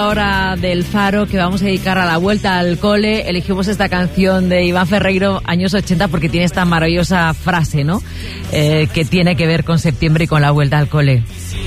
Hora del Faro que vamos a dedicar a la vuelta al cole. Elegimos esta canción de Iván Ferreiro, años 80, porque tiene esta maravillosa frase, ¿no? Que tiene que ver con septiembre y con la vuelta al cole.